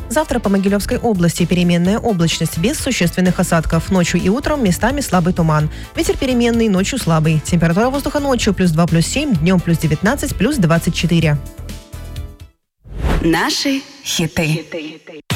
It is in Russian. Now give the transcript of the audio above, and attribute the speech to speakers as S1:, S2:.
S1: Завтра по Могилевской области переменная облачность без существенных осадков. Ночью и утром местами слабый туман. Ветер переменный, ночью слабый. Температура воздуха ночью +2, +7, днем +19, +24.
S2: Наши хиты.